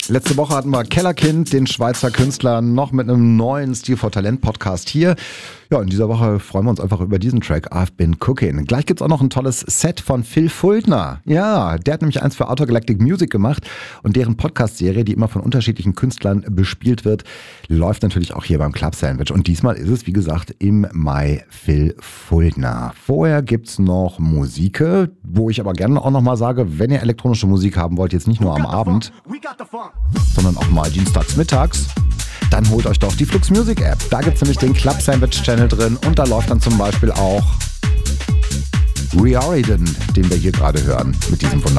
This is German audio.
Letzte Woche hatten wir Kellerkind, den Schweizer Künstler, noch mit einem neuen Stil for Talent Podcast hier. Ja, in dieser Woche freuen wir uns einfach über diesen Track, I've Been Cooking. Gleich gibt's auch noch ein tolles Set von Phil Fuldner. Ja, der hat nämlich eins für Outer Galactic Music gemacht und deren Podcast-Serie, die immer von unterschiedlichen Künstlern bespielt wird, läuft natürlich auch hier beim Club Sandwich. Und diesmal ist es, wie gesagt, im Mai Phil Fuldner. Vorher gibt's noch Musik, wo ich aber gerne auch nochmal sage, wenn ihr elektronische Musik haben wollt, jetzt nicht nur am Abend, sondern auch mal dienstags mittags, dann holt euch doch die Flux Music App. Da gibt es nämlich den Club Sandwich Channel drin und da läuft dann zum Beispiel auch Riordan, den wir hier gerade hören, mit diesem wunderbaren